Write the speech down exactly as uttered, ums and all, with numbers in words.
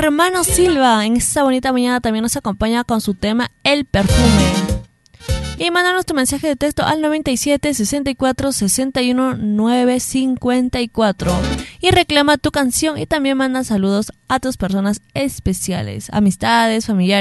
Hermano Silva en esta bonita mañana también nos acompaña con su tema El Perfume. Y mándanos tu mensaje de texto al noventa y siete, sesenta y cuatro, sesenta y uno, novecientos cincuenta y cuatro y reclama tu canción y también manda saludos a tus personas especiales, amistades, familiares.